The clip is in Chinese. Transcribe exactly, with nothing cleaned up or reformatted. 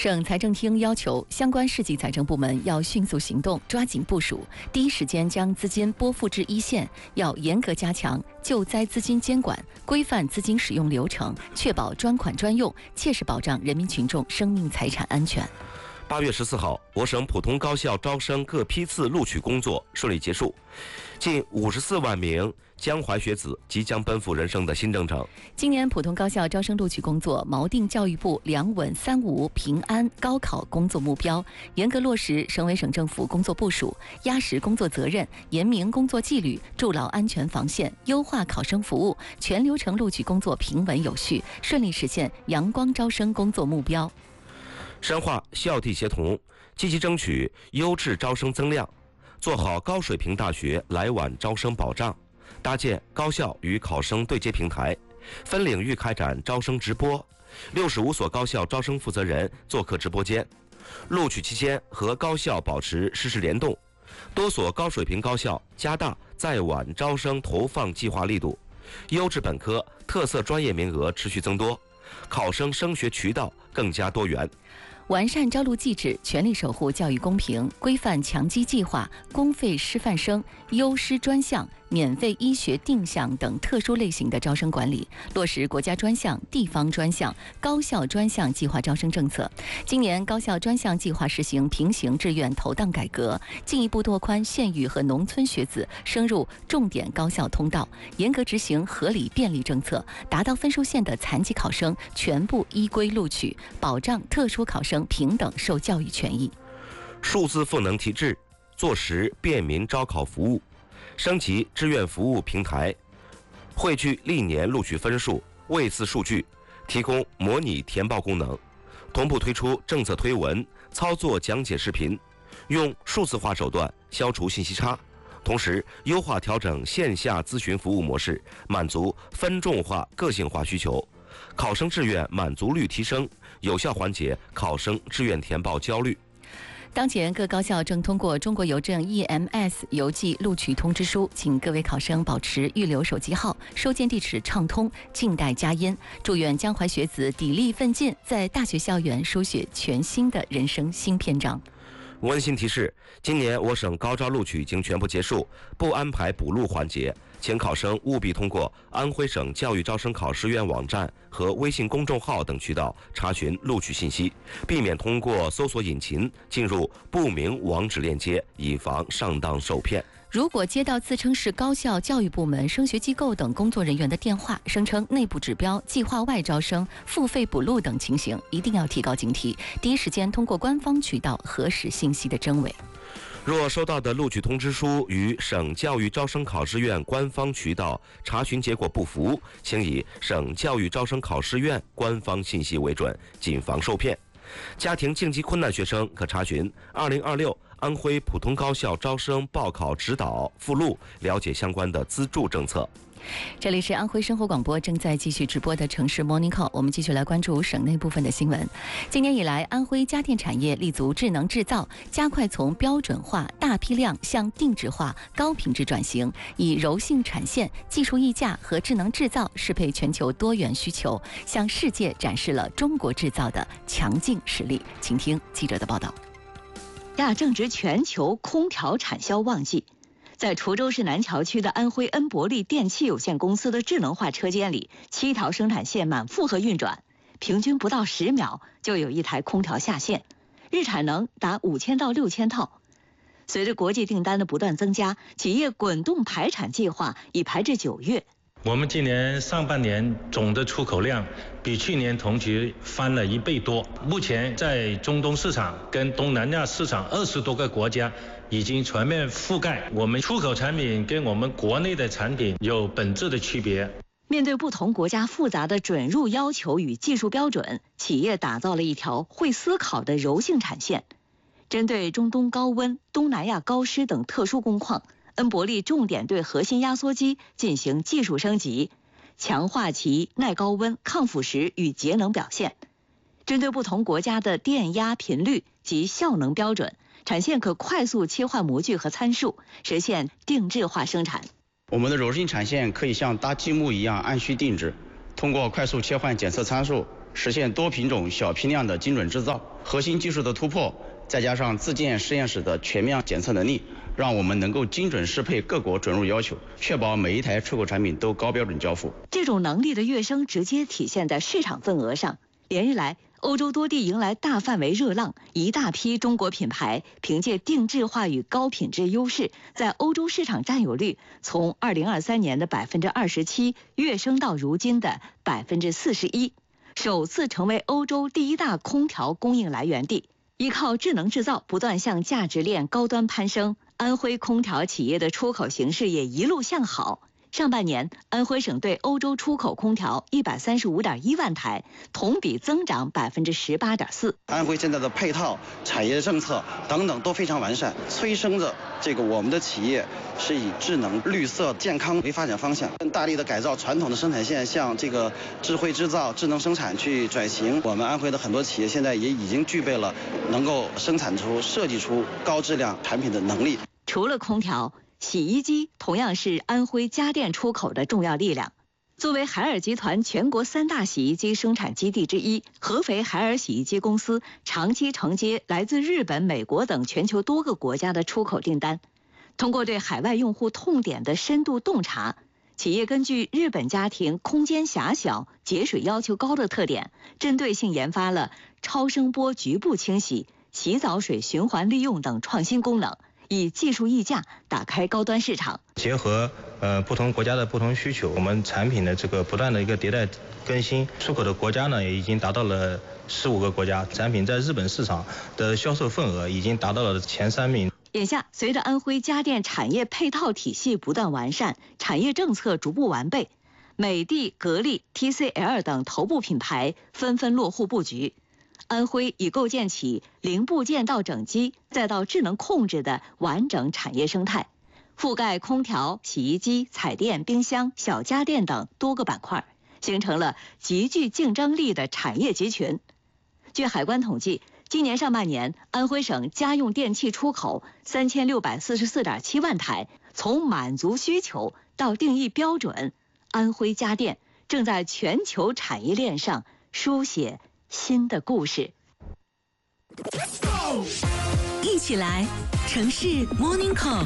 省财政厅要求相关市级财政部门要迅速行动，抓紧部署，第一时间将资金拨付至一线，要严格加强救灾资金监管，规范资金使用流程，确保专款专用，切实保障人民群众生命财产安全。 八月十四号，我省普通高校招生各批次录取工作顺利结束，近五十四万名江淮学子即将奔赴人生的新征程。 今年普通高校招生录取工作锚定教育部两稳三无平安高考工作目标，严格落实省委省政府工作部署，压实工作责任，严明工作纪律，筑牢安全防线，优化考生服务，全流程录取工作平稳有序，顺利实现阳光招生工作目标。 深化校地协同，积极争取优质招生增量，做好高水平大学来晚招生保障，搭建高校与考生对接平台，分领域开展招生直播，六十五所高校招生负责人做客直播间，录取期间和高校保持实时联动，多所高水平高校加大在晚招生投放计划力度，优质本科、特色专业名额持续增多，考生升学渠道更加多元。 完善招录机制，全力守护教育公平，规范强基计划、公费师范生、优师专项、免费医学定向等特殊类型的招生管理，落实国家专项、地方专项、高校专项计划招生政策。今年高校专项计划实行平行志愿投档改革，进一步拓宽县域和农村学子升入重点高校通道，严格执行合理便利政策，达到分数线的残疾考生全部依规录取，保障特殊考生平等受教育权益。 数字赋能提质，做实便民招考服务，升级志愿服务平台，汇聚历年录取分数、位次数据，提供模拟填报功能，同步推出政策推文、操作讲解视频，用数字化手段消除信息差，同时优化调整线下咨询服务模式，满足分众化个性化需求，考生志愿满足率提升，有效缓解考生志愿填报焦虑。 当前各高校正通过中国邮政 E M S 邮寄录取通知书，请各位考生保持预留手机号，收件地址畅通，静待佳音。祝愿江淮学子砥砺奋进，在大学校园书写全新的人生新篇章。 温馨提示：今年我省高招录取已经全部结束，不安排补录环节，请考生务必通过安徽省教育招生考试院网站和微信公众号等渠道查询录取信息，避免通过搜索引擎进入不明网址链接，以防上当受骗。 如果接到自称是高校、教育部门、升学机构等工作人员的电话，声称内部指标、计划外招生、付费补录等情形，一定要提高警惕，第一时间通过官方渠道核实信息的真伪。 若收到的录取通知书与省教育招生考试院官方渠道查询结果不符，请以省教育招生考试院官方信息为准，谨防受骗。家庭经济困难学生可查询二零二六安徽普通高校招生报考指导附录，了解相关的资助政策。 这里是安徽生活广播正在继续直播的城市 Morning Call， 我们继续来关注省内部分的新闻。今年以来，安徽家电产业立足智能制造，加快从标准化、大批量向定制化、高品质转型，以柔性产线、技术溢价和智能制造适配全球多元需求，向世界展示了中国制造的强劲实力。请听记者的报道。 亚正值全球空调产销旺季，在滁州市南桥区的安徽恩伯利电器有限公司的智能化车间里，七条生产线满负荷运转，平均不到十秒就有一台空调下线，日产能达五千到六千套。随着国际订单的不断增加，企业滚动排产计划已排至九月。 我们今年上半年总的出口量比去年同期翻了一倍多，目前在中东市场跟东南亚市场二十多个国家已经全面覆盖。我们出口产品跟我们国内的产品有本质的区别。 面对不同国家复杂的准入要求与技术标准，企业打造了一条会思考的柔性产线。针对中东高温、东南亚高湿等特殊工况，恩伯利重点对核心压缩机进行技术升级，强化其耐高温、抗腐蚀与节能表现。针对不同国家的电压频率及效能标准，产线可快速切换模具和参数，实现定制化生产。 我们的柔性产线可以像搭积木一样按需定制，通过快速切换检测参数， 实现多品种、小批量的精准制造。核心技术的突破，再加上自建实验室的全面检测能力，让我们能够精准适配各国准入要求，确保每一台出口产品都高标准交付。 这种能力的跃升直接体现在市场份额上。连日来，欧洲多地迎来大范围热浪，一大批中国品牌凭借定制化与高品质优势，在欧洲市场占有率从二零二三年的百分之二十七跃升到如今的百分之四十一，首次成为欧洲第一大空调供应来源地。依靠智能制造不断向价值链高端攀升，安徽空调企业的出口形势也一路向好。上半年，安徽省对欧洲出口空调一百三十五点一万台，同比增长百分之十八点四。 安徽现在的配套、产业政策等等都非常完善，催生着这个我们的企业是以智能、绿色、健康为发展方向，更大力的改造传统的生产线，向这个智慧制造、智能生产去转型。我们安徽的很多企业现在也已经具备了能够生产出、设计出高质量产品的能力。 除了空调，洗衣机同样是安徽家电出口的重要力量。作为海尔集团全国三大洗衣机生产基地之一，合肥海尔洗衣机公司长期承接来自日本、美国等全球多个国家的出口订单。通过对海外用户痛点的深度洞察，企业根据日本家庭空间狭小、节水要求高的特点，针对性研发了超声波局部清洗、洗澡水循环利用等创新功能，以技术溢价打开高端市场。 结合呃不同国家的不同需求，我们产品的这个不断的一个迭代更新，出口的国家呢也已经达到了十五个国家，产品在日本市场的销售份额已经达到了前三名。 眼下，随着安徽家电产业配套体系不断完善，产业政策逐步完备，美的、格力、T C L 等头部品牌纷纷落户布局。安徽已构建起零部件到整机再到智能控制的完整产业生态，覆盖空调、洗衣机、彩电、冰箱、小家电等多个板块，形成了极具竞争力的产业集群。据海关统计，今年上半年，安徽省家用电器出口三千六百四十四点七万台，从满足需求到定义标准，安徽家电正在全球产业链上书写新的故事。 一起来，城市 Morning Call。